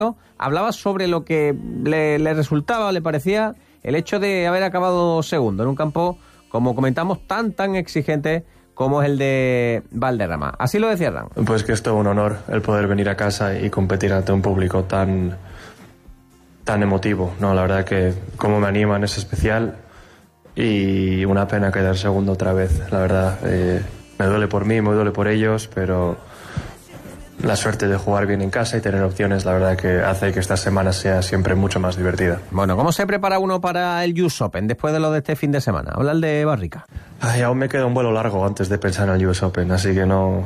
hablaba sobre lo que le resultaba, le parecía el hecho de haber acabado segundo en un campo, como comentamos, tan exigente como es el de Valderrama. Así lo decía Ran. Pues que es todo un honor el poder venir a casa y competir ante un público tan emotivo, ¿no? La verdad que como me animan es especial y una pena quedar segundo otra vez, la verdad. Me duele por mí, me duele por ellos, pero la suerte de jugar bien en casa y tener opciones, la verdad que hace que esta semana sea siempre mucho más divertida. Bueno, ¿cómo se prepara uno para el US Open después de lo de este fin de semana? Habla el de Barrica. Ay, aún me queda un vuelo largo antes de pensar en el US Open, así que no...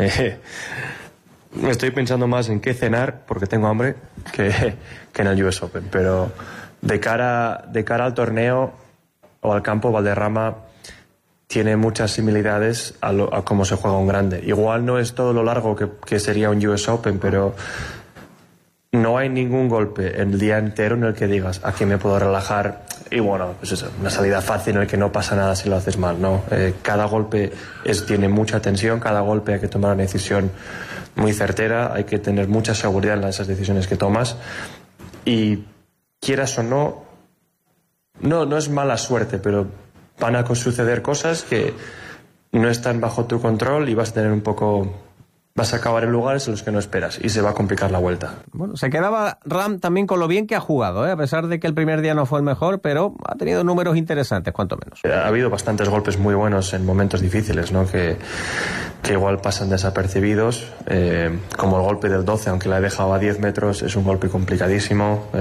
estoy pensando más en qué cenar, porque tengo hambre, que en el US Open. Pero de cara al torneo o al campo, Valderrama tiene muchas similitudes a cómo se juega un grande. Igual no es todo lo largo que sería un US Open, pero no hay ningún golpe el día entero en el que digas, aquí me puedo relajar. Y bueno, pues eso, una salida fácil en el que no pasa nada si lo haces mal, ¿no? Cada golpe tiene mucha tensión, cada golpe hay que tomar una decisión muy certera, hay que tener mucha seguridad en esas decisiones que tomas. Y quieras o no es mala suerte, pero van a suceder cosas que no están bajo tu control y vas a acabar en lugares en los que no esperas y se va a complicar la vuelta. Bueno, se quedaba Ram también con lo bien que ha jugado, a pesar de que el primer día no fue el mejor, pero ha tenido números interesantes, cuanto menos. Ha habido bastantes golpes muy buenos en momentos difíciles, ¿no? Que igual pasan desapercibidos, como el golpe del 12, aunque la he dejado a 10 metros, es un golpe complicadísimo.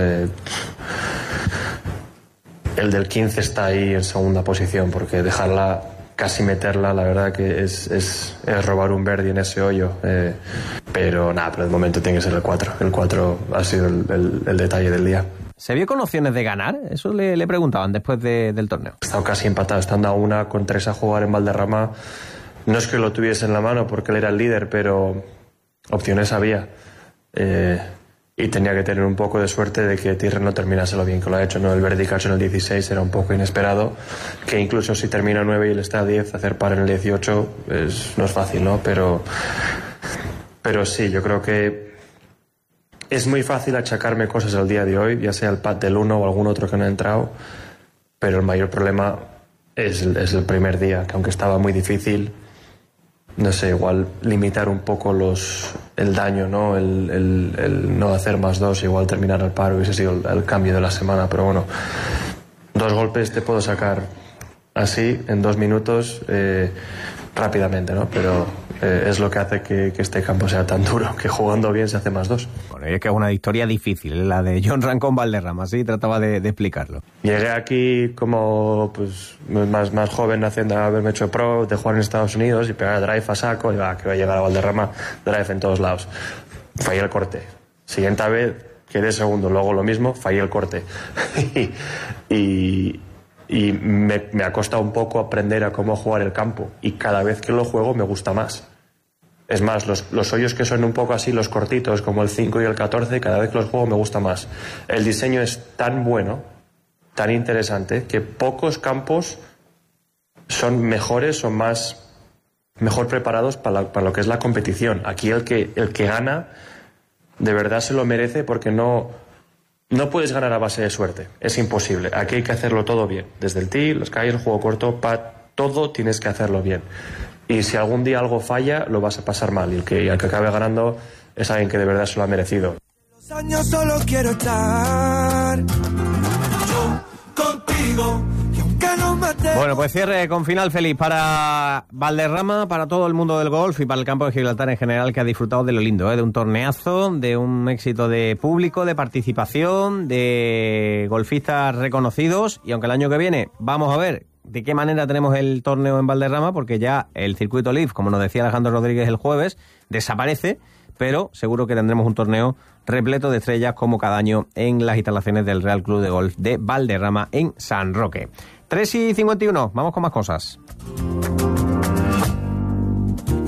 El del 15 está ahí en segunda posición, porque dejarla, casi meterla, la verdad que es robar un birdie en ese hoyo. Pero de momento tiene que ser el 4. El 4 ha sido el detalle del día. ¿Se vio con opciones de ganar? Eso le preguntaban después del torneo. He estado casi empatado, estando a 1-3 a jugar en Valderrama. No es que lo tuviese en la mano porque él era el líder, pero opciones había. Y tenía que tener un poco de suerte de que Tyrrell no terminase lo bien que lo ha hecho, ¿no? El birdie que ha hecho en el 16 era un poco inesperado, que incluso si termina 9 y él está a 10, hacer par en el 18 no es fácil, ¿no? Pero sí, yo creo que es muy fácil achacarme cosas al día de hoy, ya sea el pad del 1 o algún otro que no ha entrado, pero el mayor problema es el primer día, que aunque estaba muy difícil, no sé, igual limitar un poco el daño, ¿no? El no hacer más 2, igual terminar al paro, hubiese sido el cambio de la semana, pero bueno, 2 golpes te puedo sacar así en 2 minutos rápidamente, ¿no? Pero es lo que hace que este campo sea tan duro, que jugando bien se hace más 2. Bueno, y es que es una historia difícil, la de Jon Rahm con Valderrama, así trataba de explicarlo. Llegué aquí como pues más joven, haberme hecho pro, de jugar en Estados Unidos y pegar drive a saco, y que voy a llegar a Valderrama, drive en todos lados. Fallé el corte. Siguiente vez quedé segundo, luego lo mismo, fallé el corte. y me ha costado un poco aprender a cómo jugar el campo, y cada vez que lo juego me gusta más. Es más, los hoyos que son un poco así, los cortitos, como el 5 y el 14, cada vez que los juego me gusta más. El diseño es tan bueno, tan interesante, que pocos campos son mejores o mejor preparados para lo que es la competición. Aquí el que gana de verdad se lo merece, porque no puedes ganar a base de suerte, es imposible. Aquí hay que hacerlo todo bien, desde el tee, los calles, el juego corto, todo tienes que hacerlo bien. Y si algún día algo falla, lo vas a pasar mal, y el que acabe ganando es alguien que de verdad se lo ha merecido. Los años solo quiero estar yo contigo. Bueno, pues cierre con final feliz para Valderrama, para todo el mundo del golf y para el campo de Gibraltar en general, que ha disfrutado de lo lindo, de un torneazo, de un éxito de público, de participación, de golfistas reconocidos. Y aunque el año que viene vamos a ver de qué manera tenemos el torneo en Valderrama, porque ya el circuito Leaf, como nos decía Alejandro Rodríguez el jueves, desaparece, pero seguro que tendremos un torneo repleto de estrellas como cada año en las instalaciones del Real Club de Golf de Valderrama en San Roque. 3:51, vamos con más cosas.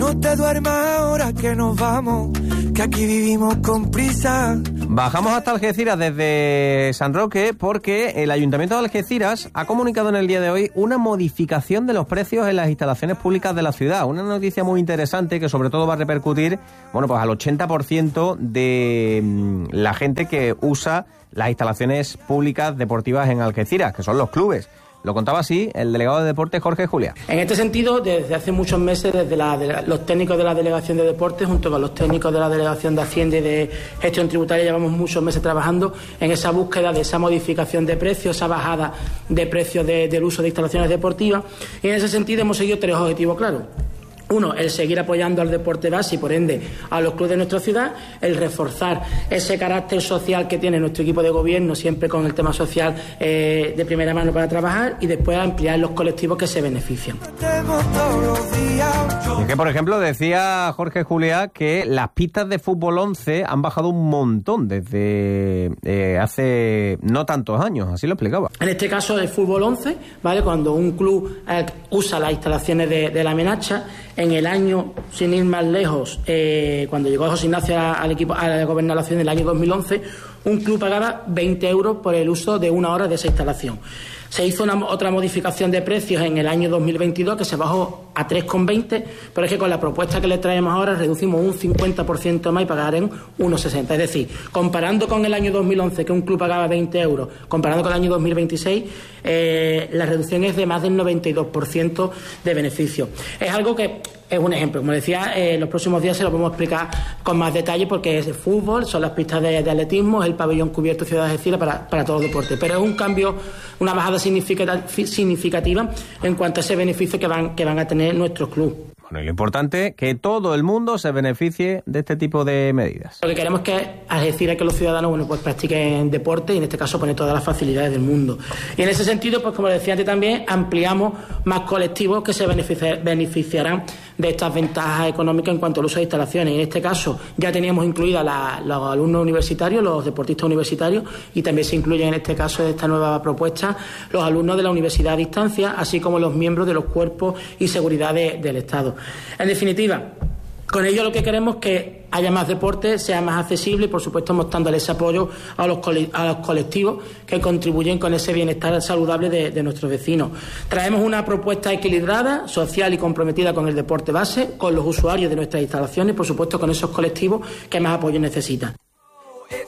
no te duermas ahora que nos vamos, que aquí vivimos con prisa. Bajamos hasta Algeciras desde San Roque porque el Ayuntamiento de Algeciras ha comunicado en el día de hoy una modificación de los precios en las instalaciones públicas de la ciudad. Una noticia muy interesante que sobre todo va a repercutir, bueno, pues al 80% de la gente que usa las instalaciones públicas deportivas en Algeciras, que son los clubes. Lo contaba así el delegado de Deportes, Jorge Juliá. En este sentido, desde hace muchos meses, desde los técnicos de la Delegación de Deportes, junto con los técnicos de la Delegación de Hacienda y de Gestión Tributaria, llevamos muchos meses trabajando en esa búsqueda de esa modificación de precios, esa bajada de precios del uso de instalaciones deportivas. Y en ese sentido hemos seguido 3 objetivos claros. Uno, el seguir apoyando al deporte base y, por ende, a los clubes de nuestra ciudad. El reforzar ese carácter social que tiene nuestro equipo de gobierno, siempre con el tema social de primera mano para trabajar. Y después ampliar los colectivos que se benefician. Y que, por ejemplo, decía Jorge Juliá que las pistas de fútbol 11 han bajado un montón desde hace no tantos años. Así lo explicaba. En este caso, el fútbol 11, ¿vale? Cuando un club usa las instalaciones de la Menacha, en el año, sin ir más lejos, cuando llegó José Ignacio al equipo, a la gobernación en el año 2011, un club pagaba 20 euros por el uso de 1 hora de esa instalación. Se hizo otra modificación de precios en el año 2022 que se bajó a 3,20, pero es que con la propuesta que le traemos ahora reducimos un 50% más y pagarán 1,60. Es decir, comparando con el año 2011, que un club pagaba 20 euros, comparando con el año 2026, la reducción es de más del 92% de beneficio. Es algo que es un ejemplo. Como decía, los próximos días se lo podemos explicar con más detalle porque es el fútbol, son las pistas de atletismo, es el pabellón cubierto Ciudad de Algeciras para todo el deporte. Pero es un cambio, una bajada significativa en cuanto a ese beneficio que van a tener nuestros clubes. Bueno, y lo importante es que todo el mundo se beneficie de este tipo de medidas. Lo que queremos es que Algeciras, que los ciudadanos, bueno, pues practiquen deporte y en este caso poner todas las facilidades del mundo. Y en ese sentido, pues como decía antes también, ampliamos más colectivos que se beneficiarán de estas ventajas económicas en cuanto al uso de instalaciones. En este caso ya teníamos incluidas los alumnos universitarios, los deportistas universitarios, y también se incluyen en este caso de esta nueva propuesta los alumnos de la universidad a distancia, así como los miembros de los cuerpos y seguridad del Estado. En definitiva, con ello lo que queremos es que haya más deporte, sea más accesible y, por supuesto, mostrando ese apoyo a los colectivos que contribuyen con ese bienestar saludable de nuestros vecinos. Traemos una propuesta equilibrada, social y comprometida con el deporte base, con los usuarios de nuestras instalaciones y, por supuesto, con esos colectivos que más apoyo necesitan.